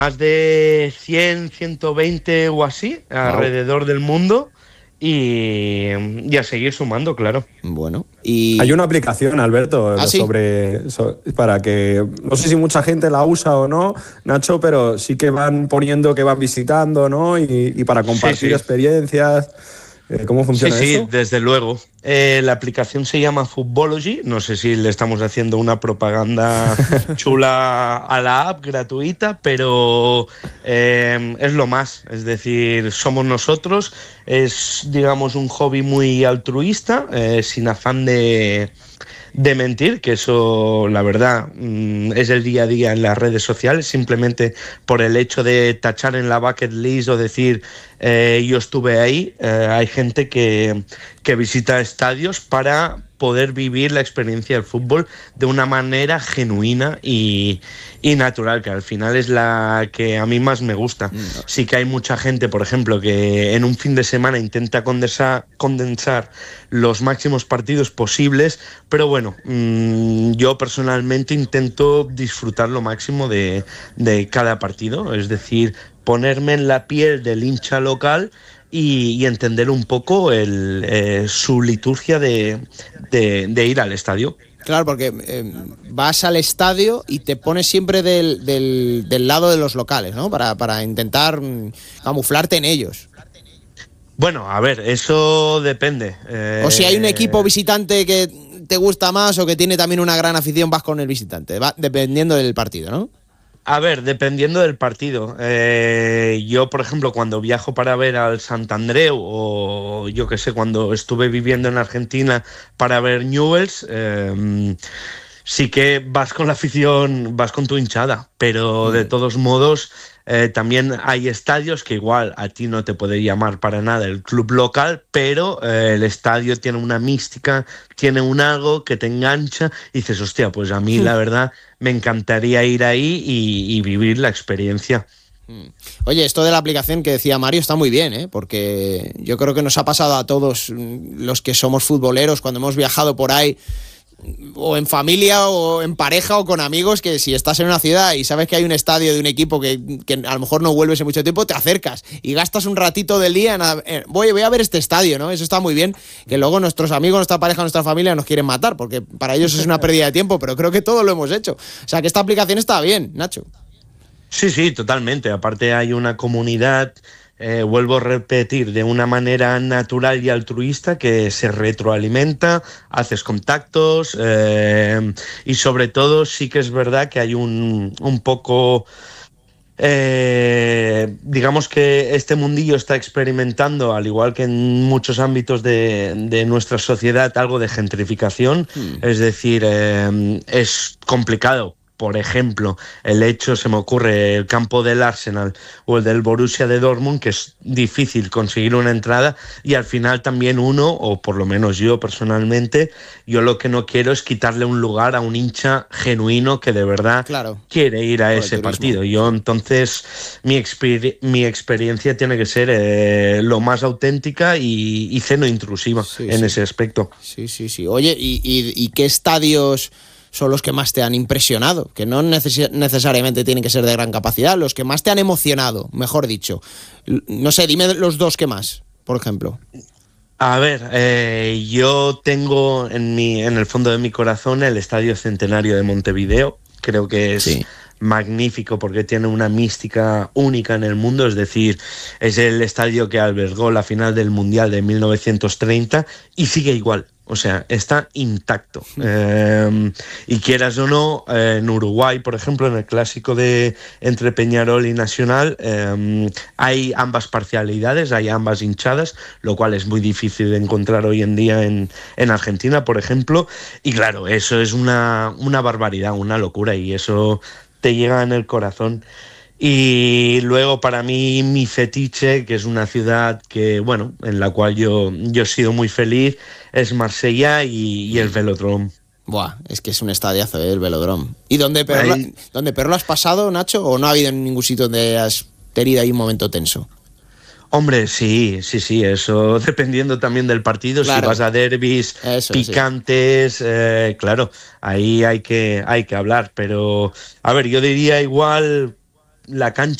más de 100, 120 o así, alrededor del mundo, y a seguir sumando, claro. Bueno, y... Hay una aplicación, Alberto, ¿Sí? para que, no sé si mucha gente la usa o no, Nacho, pero sí que van poniendo que van visitando, ¿no? Y para compartir experiencias. ¿Cómo funciona eso? Sí, desde luego. La aplicación se llama Footballogy. No sé si le estamos haciendo una propaganda chula a la app gratuita, pero es lo más. Es decir, somos nosotros. Es, digamos, un hobby muy altruista, sin afán de mentir, que eso, la verdad, es el día a día en las redes sociales, simplemente por el hecho de tachar en la bucket list o decir yo estuve ahí. Hay gente que visita estadios para poder vivir la experiencia del fútbol de una manera genuina y natural, que al final es la que a mí más me gusta. Sí que hay mucha gente, por ejemplo, que en un fin de semana intenta condensar los máximos partidos posibles, pero bueno, yo personalmente intento disfrutar lo máximo de cada partido, es decir, ponerme en la piel del hincha local y entender un poco su liturgia de ir al estadio. Claro, porque vas al estadio y te pones siempre del lado de los locales, ¿no? Para intentar camuflarte en ellos. Bueno, a ver, eso depende. O si hay un equipo visitante que te gusta más o que tiene también una gran afición, vas con el visitante, va dependiendo del partido, ¿no? A ver, dependiendo del partido. Yo, por ejemplo, cuando viajo para ver al Sant Andreu, o yo qué sé, cuando estuve viviendo en Argentina para ver Newell's, sí que vas con la afición, vas con tu hinchada, pero de todos modos también hay estadios que igual a ti no te puede llamar para nada el club local, pero el estadio tiene una mística, tiene un algo que te engancha y dices, hostia, pues a mí la verdad me encantaría ir ahí y vivir la experiencia. Oye, esto de la aplicación que decía Mario está muy bien, ¿eh? Porque yo creo que nos ha pasado a todos los que somos futboleros cuando hemos viajado por ahí, o en familia o en pareja o con amigos, que si estás en una ciudad y sabes que hay un estadio de un equipo que a lo mejor no vuelves en mucho tiempo, te acercas y gastas un ratito del día voy a ver este estadio, ¿no? Eso está muy bien, que luego nuestros amigos, nuestra pareja, nuestra familia nos quieren matar, porque para ellos es una pérdida de tiempo, pero creo que todos lo hemos hecho. O sea, que esta aplicación está bien, Nacho. Sí, totalmente. Aparte hay una comunidad, vuelvo a repetir, de una manera natural y altruista que se retroalimenta, haces contactos y sobre todo sí que es verdad que hay un poco... digamos que este mundillo está experimentando, al igual que en muchos ámbitos de nuestra sociedad, algo de gentrificación. Es decir, es complicado. Por ejemplo, el hecho, se me ocurre, el campo del Arsenal o el del Borussia de Dortmund, que es difícil conseguir una entrada, y al final también uno, o por lo menos yo personalmente, yo lo que no quiero es quitarle un lugar a un hincha genuino que de verdad quiere ir a ese partido. Yo entonces, mi experiencia tiene que ser lo más auténtica y cero intrusiva en ese aspecto. Sí. Oye, ¿y qué estadios son los que más te han impresionado? Que no necesariamente tienen que ser de gran capacidad, los que más te han emocionado, mejor dicho. No sé, dime los dos que más, por ejemplo. A ver, yo tengo en el fondo de mi corazón el Estadio Centenario de Montevideo. Creo que es magnífico porque tiene una mística única en el mundo, es decir, es el estadio que albergó la final del Mundial de 1930 y sigue igual. O sea, está intacto. Y quieras o no, en Uruguay, por ejemplo, en el clásico entre Peñarol y Nacional, hay ambas parcialidades, hay ambas hinchadas, lo cual es muy difícil de encontrar hoy en día en Argentina, por ejemplo. Y claro, eso es una barbaridad, una locura, y eso te llega en el corazón. Y luego, para mí, mi fetiche, que es una ciudad que, bueno, en la cual yo he sido muy feliz, es Marsella y el Velodrome. Buah, es que es un estadiazo, el Velodrome. ¿Y dónde peor lo has pasado, Nacho? ¿O no ha habido en ningún sitio donde has tenido ahí un momento tenso? Hombre, sí, eso dependiendo también del partido. Claro. Si vas a derbis picantes, claro, ahí hay que hablar. Pero, a ver, yo diría igual... la cancha